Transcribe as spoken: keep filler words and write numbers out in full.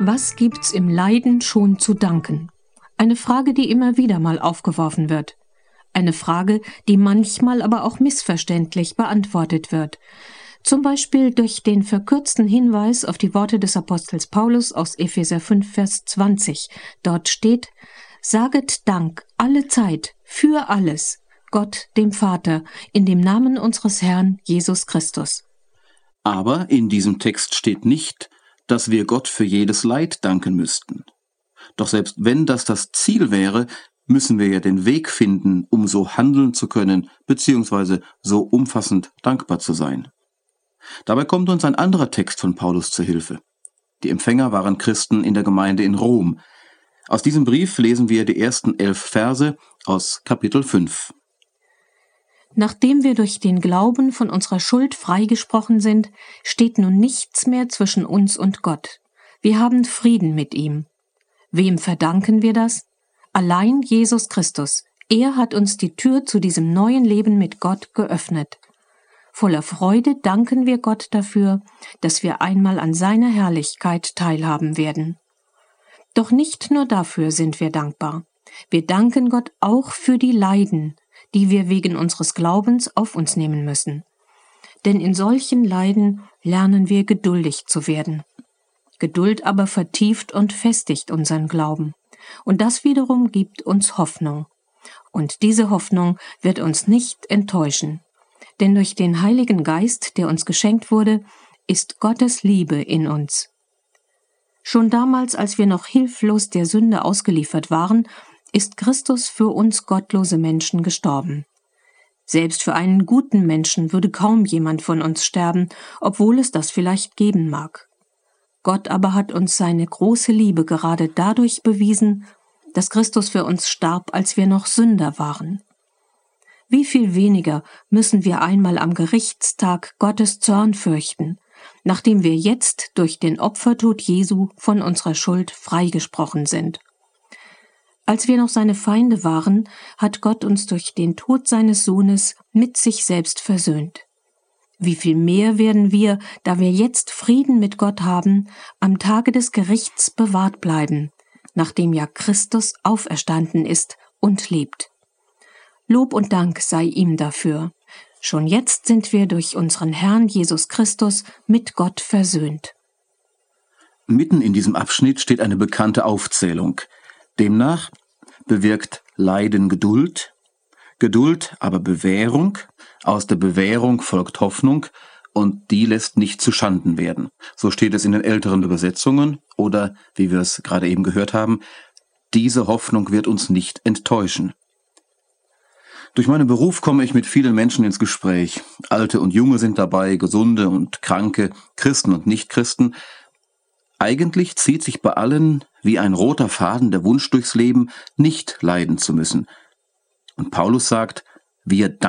Was gibt's im Leiden schon zu danken? Eine Frage, die immer wieder mal aufgeworfen wird. Eine Frage, die manchmal aber auch missverständlich beantwortet wird. Zum Beispiel durch den verkürzten Hinweis auf die Worte des Apostels Paulus aus Epheser fünf, Vers zwanzig. Dort steht: Saget Dank alle Zeit für alles Gott, dem Vater, in dem Namen unseres Herrn Jesus Christus. Aber in diesem Text steht nicht, dass wir Gott für jedes Leid danken müssten. Doch selbst wenn das das Ziel wäre, müssen wir ja den Weg finden, um so handeln zu können, beziehungsweise so umfassend dankbar zu sein. Dabei kommt uns ein anderer Text von Paulus zur Hilfe. Die Empfänger waren Christen in der Gemeinde in Rom. Aus diesem Brief lesen wir die ersten elf Verse aus Kapitel fünf. Nachdem wir durch den Glauben von unserer Schuld freigesprochen sind, steht nun nichts mehr zwischen uns und Gott. Wir haben Frieden mit ihm. Wem verdanken wir das? Allein Jesus Christus. Er hat uns die Tür zu diesem neuen Leben mit Gott geöffnet. Voller Freude danken wir Gott dafür, dass wir einmal an seiner Herrlichkeit teilhaben werden. Doch nicht nur dafür sind wir dankbar. Wir danken Gott auch für die Leiden, die wir wegen unseres Glaubens auf uns nehmen müssen. Denn in solchen Leiden lernen wir geduldig zu werden. Geduld aber vertieft und festigt unseren Glauben. Und das wiederum gibt uns Hoffnung. Und diese Hoffnung wird uns nicht enttäuschen. Denn durch den Heiligen Geist, der uns geschenkt wurde, ist Gottes Liebe in uns. Schon damals, als wir noch hilflos der Sünde ausgeliefert waren, ist Christus für uns gottlose Menschen gestorben. Selbst für einen guten Menschen würde kaum jemand von uns sterben, obwohl es das vielleicht geben mag. Gott aber hat uns seine große Liebe gerade dadurch bewiesen, dass Christus für uns starb, als wir noch Sünder waren. Wie viel weniger müssen wir einmal am Gerichtstag Gottes Zorn fürchten, nachdem wir jetzt durch den Opfertod Jesu von unserer Schuld freigesprochen sind. Als wir noch seine Feinde waren, hat Gott uns durch den Tod seines Sohnes mit sich selbst versöhnt. Wie viel mehr werden wir, da wir jetzt Frieden mit Gott haben, am Tage des Gerichts bewahrt bleiben, nachdem ja Christus auferstanden ist und lebt. Lob und Dank sei ihm dafür. Schon jetzt sind wir durch unseren Herrn Jesus Christus mit Gott versöhnt. Mitten in diesem Abschnitt steht eine bekannte Aufzählung. Demnach bewirkt Leiden Geduld, Geduld aber Bewährung, aus der Bewährung folgt Hoffnung und die lässt nicht zu Schanden werden. So steht es in den älteren Übersetzungen oder, wie wir es gerade eben gehört haben, diese Hoffnung wird uns nicht enttäuschen. Durch meinen Beruf komme ich mit vielen Menschen ins Gespräch. Alte und Junge sind dabei, Gesunde und Kranke, Christen und Nichtchristen. Eigentlich zieht sich bei allen wie ein roter Faden der Wunsch durchs Leben, nicht leiden zu müssen. Und Paulus sagt, wir